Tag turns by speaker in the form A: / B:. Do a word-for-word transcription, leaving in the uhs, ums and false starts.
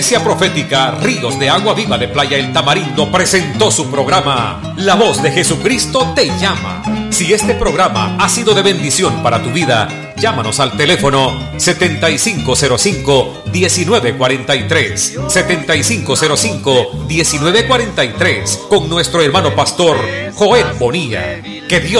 A: Iglesia Profética Ríos de Agua Viva de Playa El Tamarindo presentó su programa La Voz de Jesucristo te llama. Si este programa ha sido de bendición para tu vida, llámanos al teléfono setenta y cinco cero cinco, diecinueve cuarenta y tres, setenta y cinco cero cinco, diecinueve cuarenta y tres, con nuestro hermano pastor Joel Bonilla. Que Dios